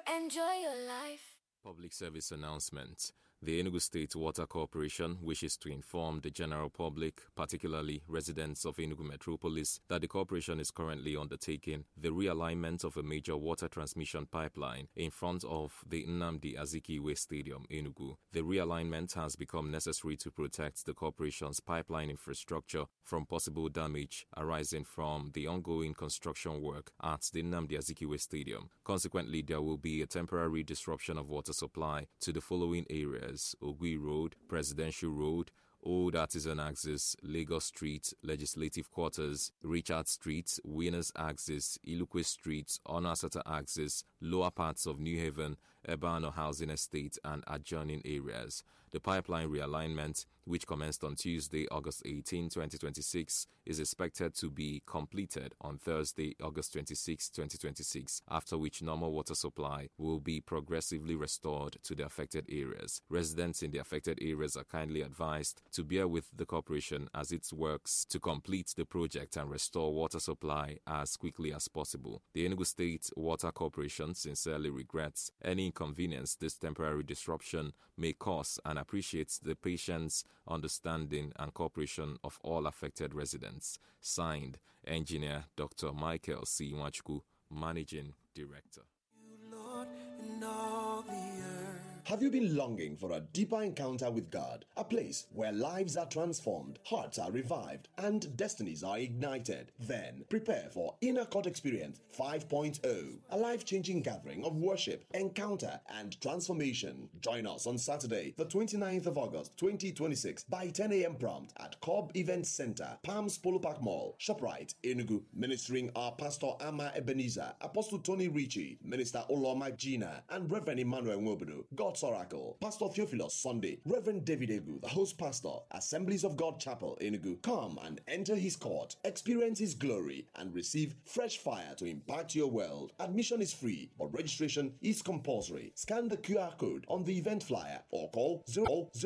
Enjoy your life. Public service announcement. The Enugu State Water Corporation wishes to inform the general public, particularly residents of Enugu Metropolis, that the corporation is currently undertaking the realignment of a major water transmission pipeline in front of the Nnamdi Azikiwe Stadium, Enugu. The realignment has become necessary to protect the corporation's pipeline infrastructure from possible damage arising from the ongoing construction work at the Nnamdi Azikiwe Stadium. Consequently, there will be a temporary disruption of water supply to the following areas: Ogui Road, Presidential Road, Old Artisan Axis, Lagos Street, Legislative Quarters, Richard Street, Winners Axis, Ilukwe Street, Onasata Axis, lower parts of New Haven, Ebano Housing Estate, and adjoining areas. The pipeline realignment, which commenced on Tuesday, August 18, 2026, is expected to be completed on Thursday, August 26, 2026, after which normal water supply will be progressively restored to the affected areas. Residents in the affected areas are kindly advised to bear with the corporation as it works to complete the project and restore water supply as quickly as possible. The Enugu State Water Corporation sincerely regrets any inconvenience this temporary disruption may cause and appreciates the patience, understanding, and cooperation of all affected residents. Signed, Engineer Dr. Michael C. Nwachukwu, Managing Director. Have you been longing for a deeper encounter with God? A place where lives are transformed, hearts are revived, and destinies are ignited? Then prepare for Inner Court Experience 5.0, a life-changing gathering of worship, encounter, and transformation. Join us on Saturday, the 29th of August, 2026 by 10 a.m. prompt at Cobb Event Center, Palms Polo Park Mall, ShopRite, Enugu. Ministering are Pastor Ama Ebenezer, Apostle Tony Ritchie, Minister Oloma Gina, and Reverend Emmanuel Nwobodo, God's Oracle, Pastor Theophilus Sunday, Reverend David Egu, the host pastor, Assemblies of God Chapel, Enugu. Come and enter his court, experience his glory, and receive fresh fire to impact your world. Admission is free, but registration is compulsory. Scan the QR code on the event flyer or call 0